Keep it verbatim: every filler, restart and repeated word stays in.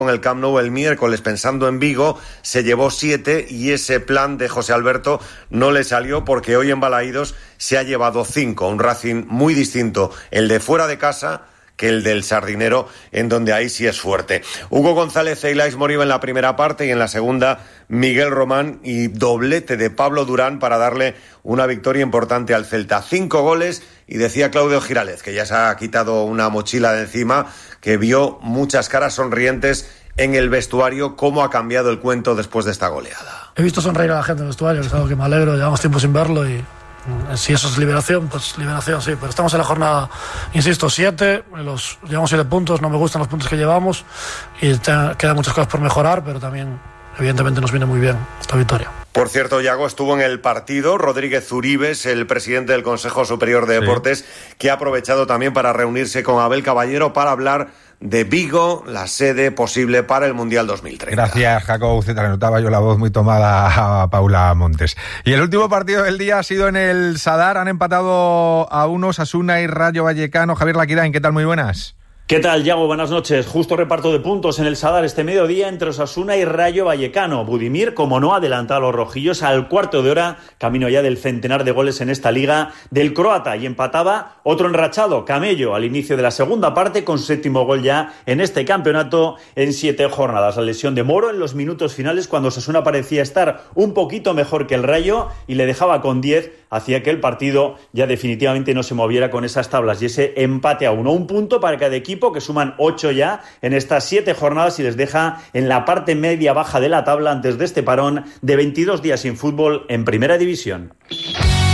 en el Camp Nou el miércoles pensando en Vigo, se llevó siete y ese plan de José Alberto no le salió porque hoy en Balaídos se ha llevado cinco. Un Racing muy distinto, el de fuera de casa, que el del Sardinero, en donde ahí sí es fuerte. Hugo González e Ilais Moriba en la primera parte y en la segunda Miguel Román y doblete de Pablo Durán para darle una victoria importante al Celta. Cinco goles y decía Claudio Girález, que ya se ha quitado una mochila de encima, que vio muchas caras sonrientes en el vestuario. ¿Cómo ha cambiado el cuento después de esta goleada? He visto sonreír a la gente en el vestuario, que es algo que me alegro, llevamos tiempo sin verlo y si eso es liberación, pues liberación sí, pero estamos en la jornada, insisto, siete, los, llevamos siete puntos, no me gustan los puntos que llevamos y te, quedan muchas cosas por mejorar, pero también evidentemente nos viene muy bien esta victoria. Por cierto, Yago, estuvo en el partido Rodríguez Uribes, el presidente del Consejo Superior de Deportes, sí, que ha aprovechado también para reunirse con Abel Caballero para hablar de Vigo, la sede posible para el Mundial dos mil treinta. Gracias, Jacob. Se te notaba yo la voz muy tomada a Paula Montes. Y el último partido del día ha sido en el Sadar. Han empatado a uno Osasuna y Rayo Vallecano. Javier Laquirain, ¿qué tal? Muy buenas. ¿Qué tal, Yago? Buenas noches. Justo reparto de puntos en el Sadar este mediodía entre Osasuna y Rayo Vallecano. Budimir, como no, adelanta a los rojillos al cuarto de hora, camino ya del centenar de goles en esta liga del croata, y empataba otro enrachado, Camello, al inicio de la segunda parte, con su séptimo gol ya en este campeonato en siete jornadas. La lesión de Moro en los minutos finales, cuando Osasuna parecía estar un poquito mejor que el Rayo y le dejaba con diez, hacía que el partido ya definitivamente no se moviera con esas tablas, y ese empate a uno. Un punto para cada equipo, que suman ocho ya en estas siete jornadas y les deja en la parte media baja de la tabla antes de este parón de veintidós días sin fútbol en Primera División.